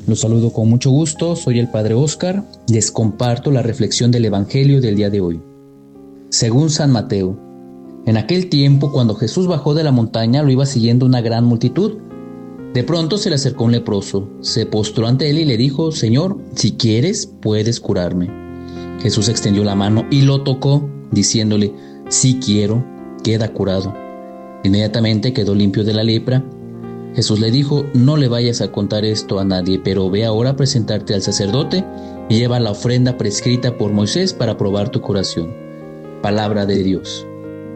Los saludo con mucho gusto, soy el Padre Óscar. Les comparto la reflexión del Evangelio del día de hoy. Según San Mateo, en aquel tiempo, cuando Jesús bajó de la montaña, lo iba siguiendo una gran multitud. De pronto se le acercó un leproso, se postró ante él y le dijo: Señor, si quieres, puedes curarme. Jesús extendió la mano y lo tocó, diciéndole: Sí quiero, queda curado. Inmediatamente quedó limpio de la lepra. Jesús le dijo: No le vayas a contar esto a nadie, pero ve ahora a presentarte al sacerdote y lleva la ofrenda prescrita por Moisés para probar tu curación. Palabra de Dios.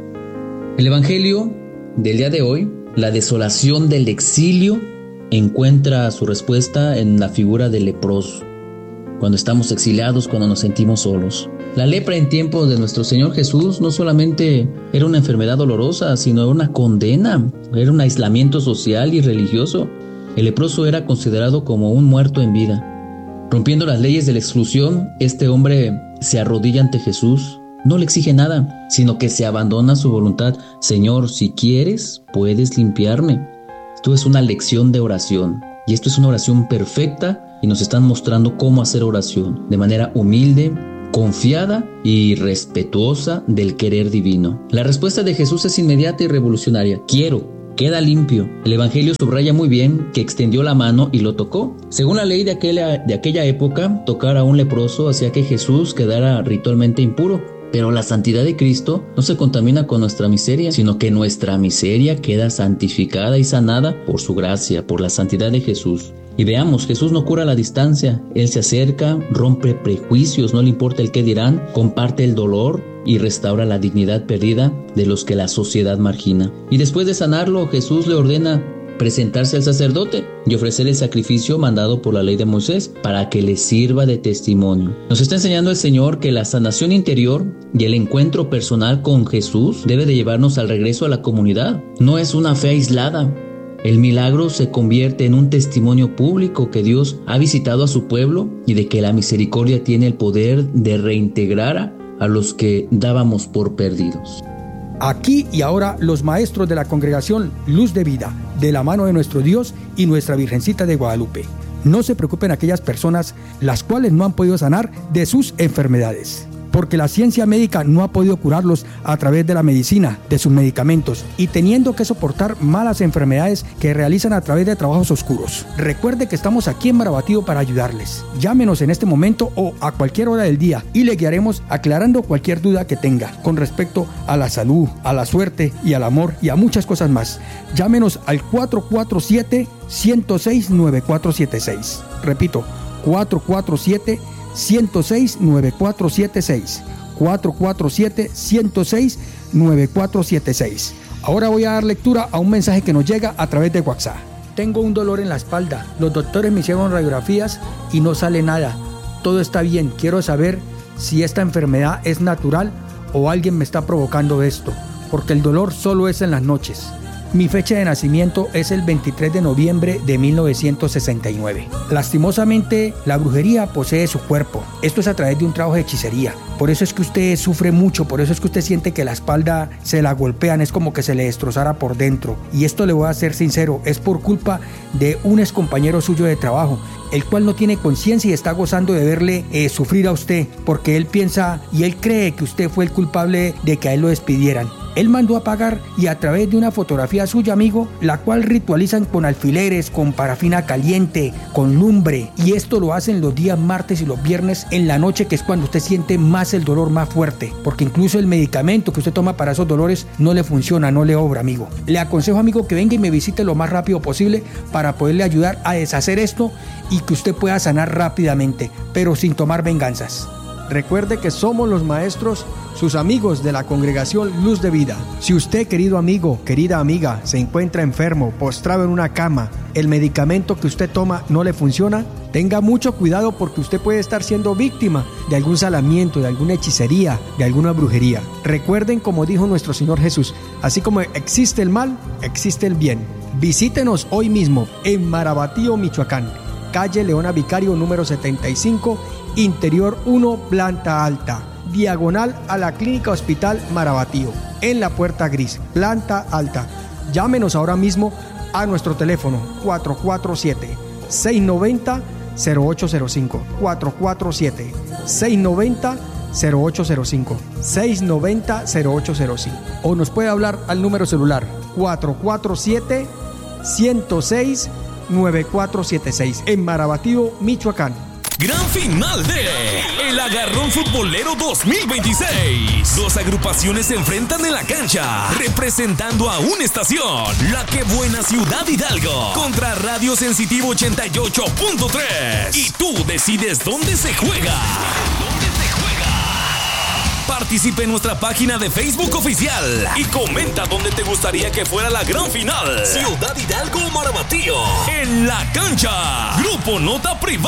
El Evangelio del día de hoy, la desolación del exilio, encuentra su respuesta en la figura del leproso. Cuando estamos exiliados, cuando nos sentimos solos. La lepra en tiempos de nuestro Señor Jesús no solamente era una enfermedad dolorosa, sino una condena, era un aislamiento social y religioso. El leproso era considerado como un muerto en vida. Rompiendo las leyes de la exclusión, este hombre se arrodilla ante Jesús. No le exige nada, sino que se abandona a su voluntad. Señor, si quieres, puedes limpiarme. Esto es una lección de oración. Y esto es una oración perfecta y nos están mostrando cómo hacer oración de manera humilde, confiada y respetuosa del querer divino. La respuesta de Jesús es inmediata y revolucionaria. Quiero, queda limpio. El Evangelio subraya muy bien que extendió la mano y lo tocó. Según la ley de aquella época, tocar a un leproso hacía que Jesús quedara ritualmente impuro. Pero la santidad de Cristo no se contamina con nuestra miseria, sino que nuestra miseria queda santificada y sanada por su gracia, por la santidad de Jesús. Y veamos, Jesús no cura a la distancia. Él se acerca, rompe prejuicios, no le importa el qué dirán, comparte el dolor y restaura la dignidad perdida de los que la sociedad margina. Y después de sanarlo, Jesús le ordena presentarse al sacerdote y ofrecer el sacrificio mandado por la ley de Moisés para que le sirva de testimonio. Nos está enseñando el Señor que la sanación interior y el encuentro personal con Jesús debe de llevarnos al regreso a la comunidad. No es una fe aislada. El milagro se convierte en un testimonio público que Dios ha visitado a su pueblo y de que la misericordia tiene el poder de reintegrar a los que dábamos por perdidos. Aquí y ahora los maestros de la congregación Luz de Vida, de la mano de nuestro Dios y nuestra Virgencita de Guadalupe. No se preocupen aquellas personas las cuales no han podido sanar de sus enfermedades, porque la ciencia médica no ha podido curarlos a través de la medicina, de sus medicamentos, y teniendo que soportar malas enfermedades que realizan a través de trabajos oscuros. Recuerde que estamos aquí en Marabatío para ayudarles. Llámenos en este momento o a cualquier hora del día y le guiaremos aclarando cualquier duda que tenga con respecto a la salud, a la suerte y al amor y a muchas cosas más. Llámenos al 447-106-9476. Repito, 447-106-9476, 447-106-9476. Ahora voy a dar lectura a un mensaje que nos llega a través de WhatsApp. Tengo un dolor en la espalda. Los doctores me hicieron radiografías y no sale nada. Todo está bien. Quiero saber si esta enfermedad es natural o alguien me está provocando esto, porque el dolor solo es en las noches. Mi fecha de nacimiento es el 23 de noviembre de 1969. Lastimosamente, la brujería posee su cuerpo. Esto es a través de un trabajo de hechicería. Por eso es que usted sufre mucho, por eso es que usted siente que la espalda se la golpean, es como que se le destrozara por dentro. Y esto le voy a ser sincero, es por culpa de un excompañero suyo de trabajo, el cual no tiene conciencia y está gozando de verle sufrir a usted, porque él piensa y él cree que usted fue el culpable de que a él lo despidieran. Él mandó a pagar y a través de una fotografía suya, amigo, la cual ritualizan con alfileres, con parafina caliente, con lumbre, y esto lo hacen los días martes y los viernes en la noche, que es cuando usted siente más el dolor más fuerte, porque incluso el medicamento que usted toma para esos dolores no le funciona, no le obra, amigo. Le aconsejo, amigo, que venga y me visite lo más rápido posible para poderle ayudar a deshacer esto y que usted pueda sanar rápidamente, pero sin tomar venganzas. Recuerde que somos los maestros, sus amigos de la congregación Luz de Vida. Si usted, querido amigo, querida amiga, se encuentra enfermo, postrado en una cama, el medicamento que usted toma no le funciona, tenga mucho cuidado porque usted puede estar siendo víctima de algún salamiento, de alguna hechicería, de alguna brujería. Recuerden, como dijo nuestro Señor Jesús, así como existe el mal, existe el bien. Visítenos hoy mismo en Marabatío, Michoacán, calle Leona Vicario número 75, Interior 1, planta alta, diagonal a la Clínica Hospital Marabatío, en la puerta gris, planta alta. Llámenos ahora mismo a nuestro teléfono 447-690 690-0805. 447-690-0805. 690-0805. O nos puede hablar al número celular 447-106-9476 en Marabatío, Michoacán. Gran final de El Agarrón Futbolero 2026. Dos agrupaciones se enfrentan en la cancha, representando a una estación, La Que Buena Ciudad Hidalgo, contra Radio Sensitivo 88.3. Y tú decides dónde se juega. Participe en nuestra página de Facebook oficial y comenta dónde te gustaría que fuera la gran final. Ciudad Hidalgo o Marabatío. En la cancha. Grupo Nota Privada.